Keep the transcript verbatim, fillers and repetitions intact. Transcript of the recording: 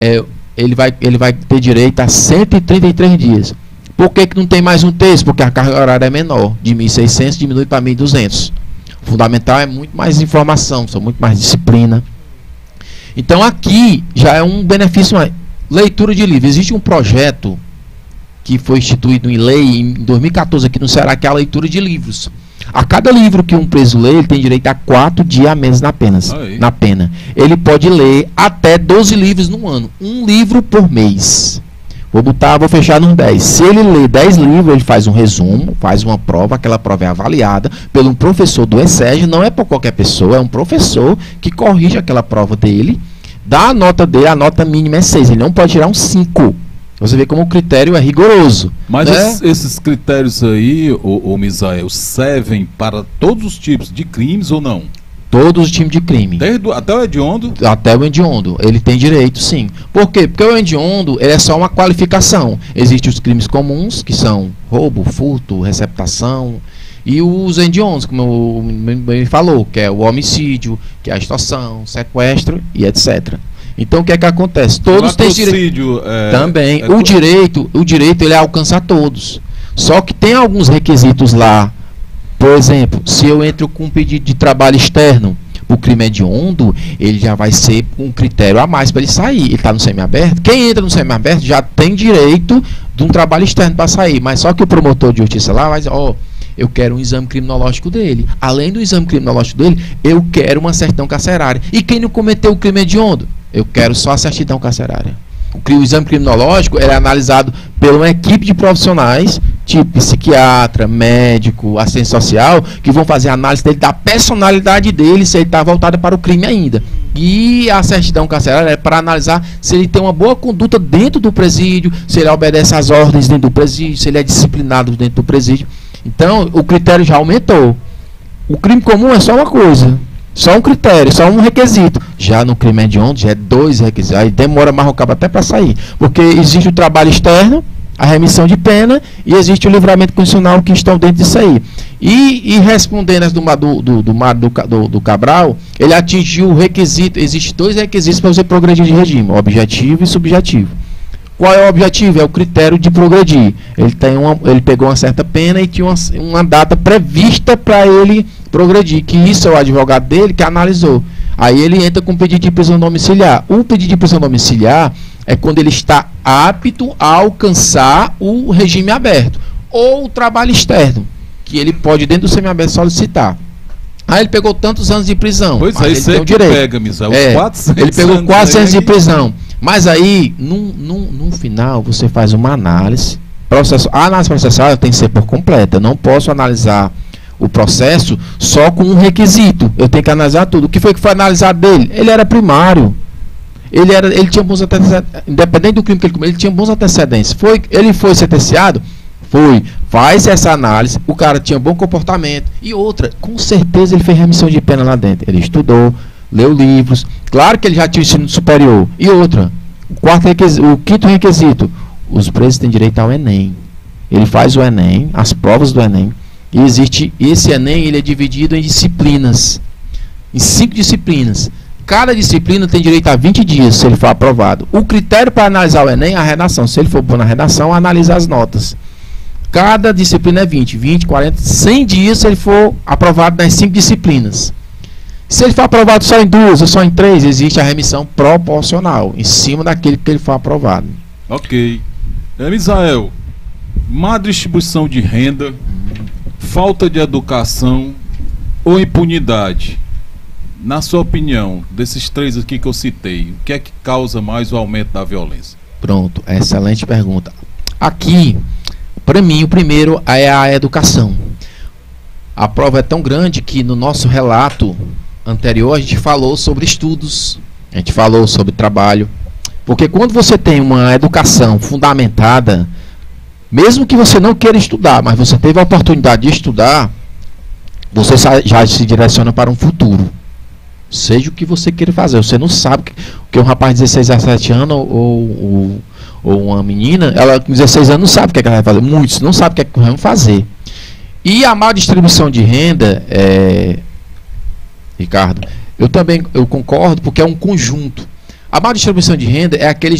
é, ele, vai, ele vai ter direito a cento e trinta e três dias. Por que que não tem mais um terço? Porque a carga horária é menor. De mil e seiscentos diminui para mil e duzentos. Fundamental é muito mais informação, são muito mais disciplina. Então aqui já é um benefício mais. Leitura de livro. Existe um projeto que foi instituído em lei em dois mil e quatorze aqui no Ceará, que é a leitura de livros. A cada livro que um preso lê, ele tem direito a quatro dias a menos na pena, na pena. Ele pode ler até doze livros no ano. Um livro por mês. Vou botar, vou fechar nos dez. Se ele lê dez livros, ele faz um resumo, faz uma prova, aquela prova é avaliada por um professor do ESEG, não é por qualquer pessoa, é um professor que corrige aquela prova dele, dá a nota dele, a nota mínima é seis, ele não pode tirar um cinco. Você vê como o critério é rigoroso. Mas né? esses, esses critérios aí, ô, ô Misael, servem para todos os tipos de crimes ou não? Todos os tipos de crime. Desde, até o hediondo? Até o hediondo. Ele tem direito, sim. Por quê? Porque o hediondo ele é só uma qualificação. Existem os crimes comuns, que são roubo, furto, receptação, e os hediondos, como me falou, que é o homicídio, que é a extorsão, sequestro e etcétera. Então o que é que acontece? Todos têm direito. É, também. É, o direito, o direito ele alcança todos. Só que tem alguns requisitos lá. Por exemplo, se eu entro com um pedido de trabalho externo, o crime hediondo, ele já vai ser um critério a mais para ele sair. Ele está no semiaberto. Quem entra no semiaberto já tem direito de um trabalho externo para sair. Mas só que o promotor de justiça lá vai dizer, ó, oh, eu quero um exame criminológico dele. Além do exame criminológico dele, eu quero uma certidão carcerária. E quem não cometeu o crime hediondo? Eu quero só a certidão carcerária. O, o exame criminológico é analisado por uma equipe de profissionais, tipo psiquiatra, médico, assistente social, que vão fazer a análise dele, da personalidade dele, se ele está voltado para o crime ainda. E a certidão carcerária é para analisar se ele tem uma boa conduta dentro do presídio, se ele obedece às ordens dentro do presídio, se ele é disciplinado dentro do presídio. Então, o critério já aumentou. O crime comum é só uma coisa. Só um critério, só um requisito. Já no crime hediondo, já é dois requisitos. Aí demora mais o cabo até para sair. Porque existe o trabalho externo, a remissão de pena, e existe o livramento condicional que estão dentro disso aí. E, e respondendo as do, do, do, do, do, do Cabral, ele atingiu o requisito. Existem dois requisitos para você progredir de regime: objetivo e subjetivo. Qual é o objetivo? É o critério de progredir. Ele, tem uma, ele pegou uma certa pena e tinha uma, uma data prevista para ele progredir, que isso é o advogado dele que analisou. Aí ele entra com pedido de prisão domiciliar. O pedido de prisão domiciliar é quando ele está apto a alcançar o regime aberto ou o trabalho externo, que ele pode, dentro do semiaberto, solicitar. Aí ele pegou tantos anos de prisão. Pois aí ele tem o direito. Pega, Misael, é, quatrocentos ele pegou quatrocentos de prisão. Mas aí, no, no, no final, você faz uma análise. Processo, a análise processual tem que ser por completa. Eu não posso analisar o processo só com um requisito. Eu tenho que analisar tudo. O que foi que foi analisado dele? Ele era primário. Ele, era, ele tinha bons antecedentes. Independente do crime que ele cometeu, ele tinha bons antecedentes. Foi, ele foi sentenciado? Foi. Faz essa análise. O cara tinha bom comportamento. E outra, com certeza ele fez remissão de pena lá dentro. Ele estudou, leu livros. Claro que ele já tinha ensino superior. E outra, o, quarto requisito, o quinto requisito, os presos têm direito ao Enem. Ele faz o Enem, as provas do Enem. E existe, esse Enem ele é dividido em disciplinas. Em cinco disciplinas. Cada disciplina tem direito a vinte dias, se ele for aprovado. O critério para analisar o Enem é a redação. Se ele for bom na redação, analisa as notas. Cada disciplina é vinte, vinte, quarenta, cem dias se ele for aprovado nas cinco disciplinas. Se ele for aprovado só em duas ou só em três, existe a remissão proporcional, em cima daquele que ele for aprovado. Ok. É, Misael, má distribuição de renda, falta de educação ou impunidade? Na sua opinião, desses três aqui que eu citei, o que é que causa mais o aumento da violência? Pronto, excelente pergunta. Aqui, para mim, o primeiro é a educação. A prova é tão grande que no nosso relato anterior a gente falou sobre estudos, a gente falou sobre trabalho. Porque quando você tem uma educação fundamentada, mesmo que você não queira estudar, mas você teve a oportunidade de estudar, você já se direciona para um futuro. Seja o que você queira fazer. Você não sabe que, que um rapaz de dezesseis a dezessete anos ou, ou, ou uma menina, ela com dezesseis anos não sabe o que, é que ela vai fazer. Muitos não sabem o que, é que vão fazer. E a má distribuição de renda, é, Ricardo, eu também eu concordo, porque é um conjunto. A má distribuição de renda é aquele